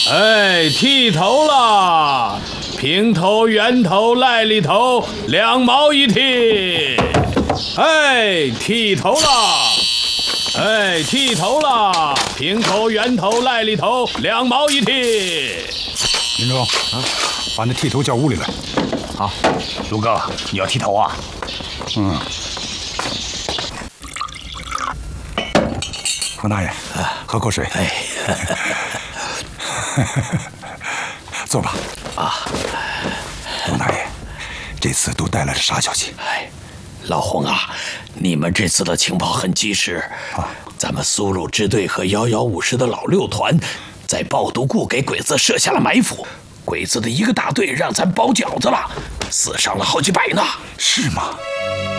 哎，剃头了，平头、圆头、赖里头，2毛一剃。哎，剃头了，哎，剃头了，平头、圆头、赖里头，2毛一剃。 林中把那剃头叫屋里来。 好，卢哥，你要剃头啊？ 嗯。冯大爷，喝口水。 哎， 坐吧。啊，冯大爷，这次都带来了啥消息？ 哎，老洪啊，你们这次的情报很及时。咱们苏鲁支队和1150的老6团，在爆毒库给鬼子设下了埋伏。鬼子的一个大队让咱包饺子了，死伤了好几百呢。 是吗？